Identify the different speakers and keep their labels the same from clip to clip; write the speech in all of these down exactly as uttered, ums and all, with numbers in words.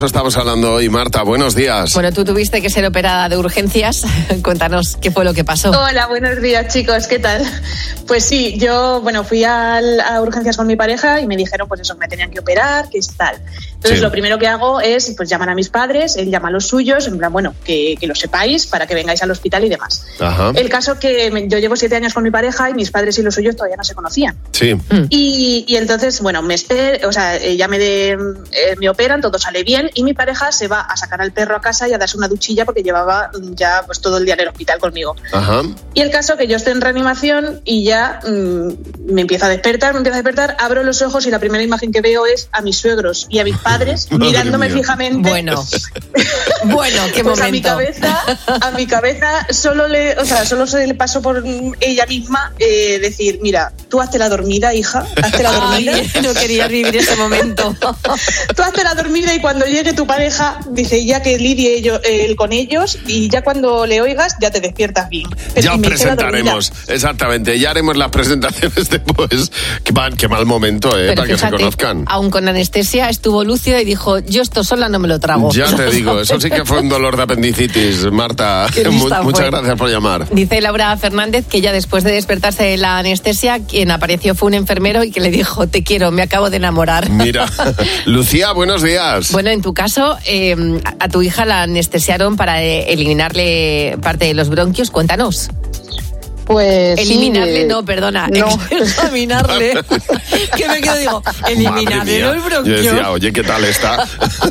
Speaker 1: Estamos hablando hoy, Marta, buenos días.
Speaker 2: Bueno, tú tuviste que ser operada de urgencias. Cuéntanos qué fue lo que pasó.
Speaker 3: Hola, buenos días, chicos, ¿qué tal? Pues sí, yo, bueno, fui al, a urgencias con mi pareja y me dijeron, pues eso, me tenían que operar, que es tal. Entonces, sí. Lo primero que hago es, pues, llamar a mis padres, él llama a los suyos, en plan, bueno, que, que lo sepáis para que vengáis al hospital y demás. Ajá. El caso que me, yo llevo siete años con mi pareja y mis padres y los suyos todavía no se conocían.
Speaker 1: Sí.
Speaker 3: Y, y entonces, bueno, me esper, o sea, ya me, de, eh, me operan, todo sale bien y mi pareja se va a sacar al perro a casa y a darse una duchilla porque llevaba ya pues todo el día en el hospital conmigo.
Speaker 1: Ajá.
Speaker 3: Y el caso que yo estoy en reanimación y ya mmm, me empiezo a despertar, me empiezo a despertar, abro los ojos y la primera imagen que veo es a mis suegros y a mis padres mirándome fijamente.
Speaker 2: Bueno, bueno, qué
Speaker 3: pues
Speaker 2: momento.
Speaker 3: A mi cabeza, a mi cabeza solo le, o sea, solo se le pasó por ella misma eh, decir, mira, tú hazte la dormida, hija, hazte la dormida.
Speaker 2: Ay, no quería vivir ese momento.
Speaker 3: Tú hazte la dormida y cuando llegue tu pareja, dice, ya que lidie ellos, él con ellos y ya cuando le oigas ya te despiertas bien.
Speaker 1: Pero ya os presentaremos, exactamente, ya haremos las presentaciones después. Qué mal, qué mal momento, ¿eh?
Speaker 2: Pero
Speaker 1: para
Speaker 2: fíjate,
Speaker 1: que se conozcan.
Speaker 2: Aún con anestesia estuvo lúcido y dijo, yo esto sola no me lo trago.
Speaker 1: Ya te digo, eso sí que fue un dolor de apendicitis, Marta. Muchas
Speaker 2: fue.
Speaker 1: gracias por llamar.
Speaker 2: Dice Laura Fernández que ya después de despertarse de la anestesia, quien apareció fue un enfermero y que le dijo, te quiero, me acabo de enamorar.
Speaker 1: Mira, Lucía, buenos días.
Speaker 2: Bueno, en tu caso, eh, a tu hija la anestesiaron para eh, eliminarle parte de los bronquios. Cuéntanos.
Speaker 4: Pues
Speaker 2: eliminarle,
Speaker 4: sí,
Speaker 2: no, perdona,
Speaker 4: no.
Speaker 2: examinarle. ¿Qué me quedo? Digo, eliminarle los bronquios.
Speaker 1: Yo decía, oye, ¿qué tal está?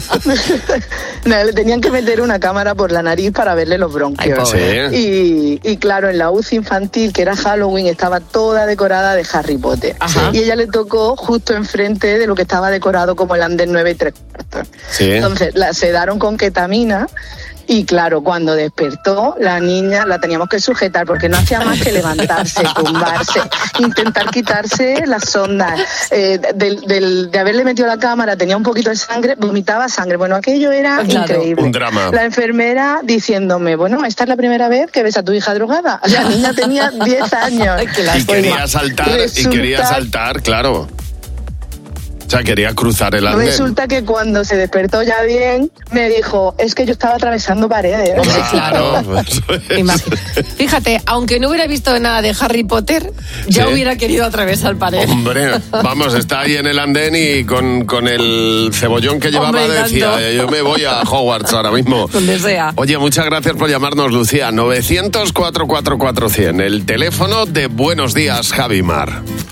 Speaker 4: No, le tenían que meter una cámara por la nariz para verle los bronquios.
Speaker 1: Ay,
Speaker 4: y, y claro, en la U C I infantil, que era Halloween, estaba toda decorada de Harry Potter.
Speaker 2: Ajá.
Speaker 4: Y ella le tocó justo enfrente de lo que estaba decorado como el andén nueve y tres cuartos.
Speaker 1: Sí.
Speaker 4: Entonces la sedaron con ketamina. Y claro, cuando despertó, la niña la teníamos que sujetar porque no hacía más que levantarse, tumbarse, intentar quitarse las sondas. Eh, del, del, de haberle metido la cámara, tenía un poquito de sangre, vomitaba sangre. Bueno, aquello era
Speaker 2: claro,
Speaker 4: increíble.
Speaker 1: Un drama.
Speaker 4: La enfermera diciéndome, bueno, esta es la primera vez que ves a tu hija drogada. La niña tenía diez años.
Speaker 1: Y quería saltar, resulta... y quería saltar, claro. O sea, quería cruzar el andén.
Speaker 4: Resulta que cuando se despertó ya bien, me dijo, es que yo estaba atravesando paredes.
Speaker 1: Claro.
Speaker 2: Fíjate, aunque no hubiera visto nada de Harry Potter, ya ¿sí? hubiera querido atravesar paredes.
Speaker 1: Hombre, vamos, está ahí en el andén y con, con el cebollón que llevaba Hombre, decía, tanto. Yo me voy a Hogwarts ahora mismo.
Speaker 2: Donde sea.
Speaker 1: Oye, muchas gracias por llamarnos, Lucía. novecientos, cuatrocientos cuarenta y cuatro cien, el teléfono de Buenos Días, Javimar.